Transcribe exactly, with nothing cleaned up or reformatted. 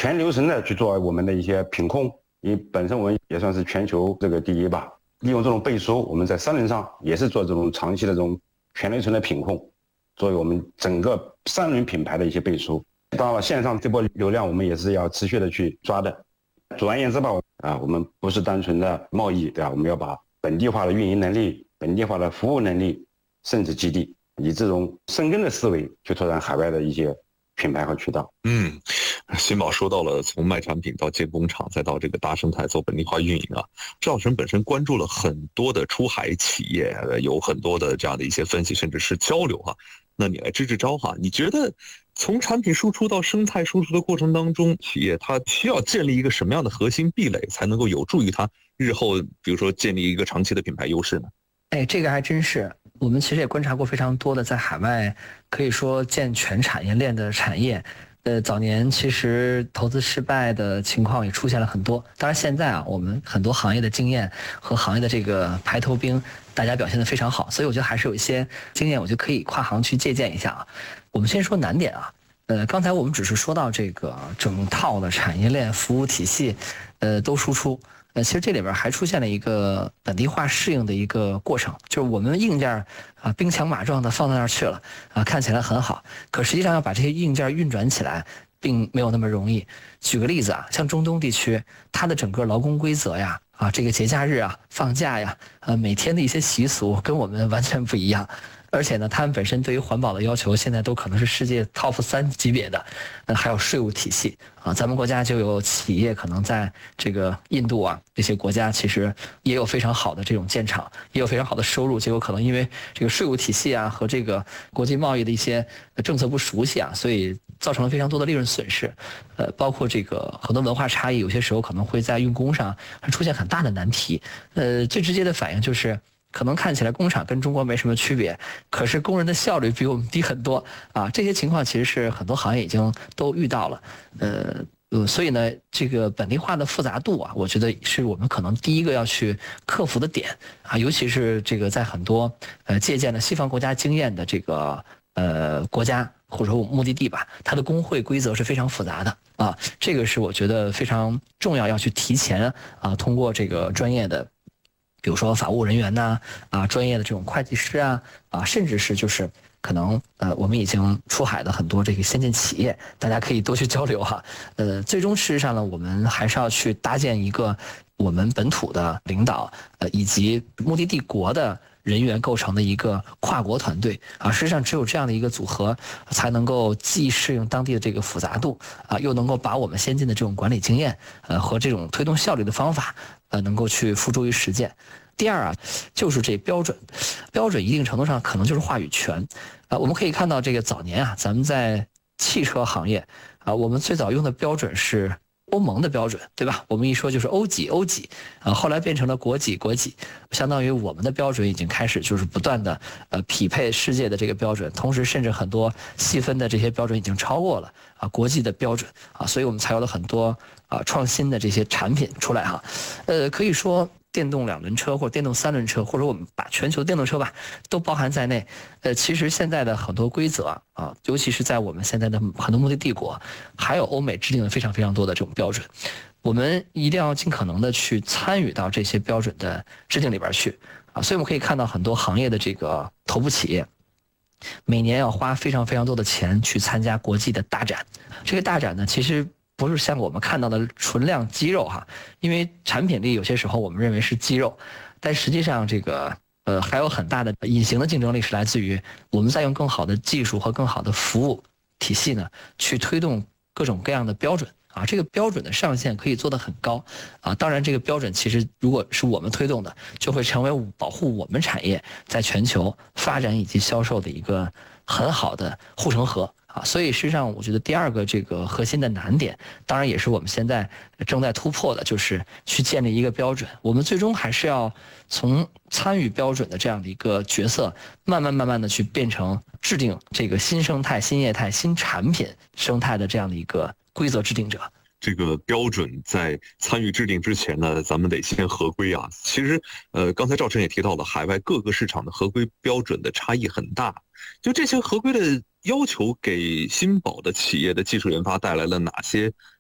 全流程的去做我们的一些品控，因为本身我们也算是全球这个第一吧。利用这种背书，我们在三轮上也是做这种长期的这种全流程的品控，作为我们整个三轮品牌的一些背书。当然了，线上这波流量我们也是要持续的去抓的。总而言之吧，啊，我们不是单纯的贸易，对吧？我们要把本地化的运营能力、本地化的服务能力，甚至基地，以这种深耕的思维去拓展海外的一些品牌和渠道。 嗯，新宝说到了从卖产品到建工厂，再到这个大生态做本地化运营啊，赵晨本身关注了很多的出海企业，有很多的这样的一些分析，甚至是交流哈。那你来支支招哈？你觉得从产品输出到生态输出的过程当中，企业它需要建立一个什么样的核心壁垒，才能够有助于它日后比如说建立一个长期的品牌优势呢？ 哎，这个还真是，我们其实也观察过非常多的在海外可以说建全产业链的产业。呃，早年其实投资失败的情况也出现了很多。当然现在啊，我们很多行业的经验和行业的这个排头兵，大家表现得非常好，所以我觉得还是有一些经验，我就可以跨行去借鉴一下啊。我们先说难点啊，呃，刚才我们只是说到这个整套的产业链服务体系，呃，都输出。呃，其实这里边还出现了一个本地化适应的一个过程，就是我们硬件啊兵强马壮的放到那儿去了啊，看起来很好，可实际上要把这些硬件运转起来，并没有那么容易。举个例子啊，像中东地区，它的整个劳工规则呀，啊这个节假日啊、放假呀，呃每天的一些习俗跟我们完全不一样。而且呢，他们本身对于环保的要求，现在都可能是世界 top 三级别的。呃，还有税务体系啊，咱们国家就有企业可能在这个印度啊这些国家，其实也有非常好的这种建厂，也有非常好的收入。结果可能因为这个税务体系啊和这个国际贸易的一些政策不熟悉啊，所以造成了非常多的利润损失。呃，包括这个很多文化差异，有些时候可能会在运工上出现很大的难题。呃，最直接的反应就是，可能看起来工厂跟中国没什么区别，可是工人的效率比我们低很多啊！这些情况其实是很多行业已经都遇到了，呃呃，所以呢，这个本地化的复杂度啊，我觉得是我们可能第一个要去克服的点啊，尤其是这个在很多呃借鉴了西方国家经验的这个呃国家或者说目的地吧，它的工会规则是非常复杂的啊，这个是我觉得非常重要，要去提前啊，通过这个专业的。比如说法务人员呐，啊，专业的这种会计师啊，啊，甚至是就是可能呃，我们已经出海的很多这个先进企业，大家可以多去交流哈。呃，最终事实上呢，我们还是要去搭建一个我们本土的领导，呃，以及目的地国的人员构成的一个跨国团队啊。事实上，只有这样的一个组合，才能够既适应当地的这个复杂度啊，又能够把我们先进的这种管理经验，呃，和这种推动效率的方法，呃，能够去付诸于实践。第二啊，就是这标准，标准一定程度上可能就是话语权，啊，我们可以看到这个早年啊，咱们在汽车行业啊，我们最早用的标准是欧盟的标准，对吧？我们一说就是欧几欧几，啊，后来变成了国几国几，相当于我们的标准已经开始就是不断的呃匹配世界的这个标准，同时甚至很多细分的这些标准已经超过了啊国际的标准啊，所以我们才有了很多啊创新的这些产品出来哈，呃，可以说。电动两轮车或者电动三轮车，或者我们把全球的电动车吧都包含在内。呃，其实现在的很多规则啊，尤其是在我们现在的很多目的帝国，还有欧美制定了非常非常多的这种标准，我们一定要尽可能的去参与到这些标准的制定里边去啊。所以我们可以看到很多行业的这个头部企业，每年要花非常非常多的钱去参加国际的大展。这个大展呢，其实不是像我们看到的纯量肌肉哈，因为产品力有些时候我们认为是肌肉，但实际上这个呃还有很大的隐形的竞争力是来自于我们在用更好的技术和更好的服务体系呢，去推动各种各样的标准啊，这个标准的上限可以做得很高啊。当然，这个标准其实如果是我们推动的，就会成为保护我们产业在全球发展以及销售的一个很好的护城河。啊，所以实际上我觉得第二个这个核心的难点，当然也是我们现在正在突破的，就是去建立一个标准。我们最终还是要从参与标准的这样的一个角色，慢慢慢慢的去变成制定这个新生态、新业态、新产品生态的这样的一个规则制定者。 这个标准在参与制定之前呢，咱们得先合规啊。其实，呃，刚才赵晨也提到了，海外各个市场的合规标准的差异很大。就这些合规的要求，给新宝的企业的技术研发带来了哪些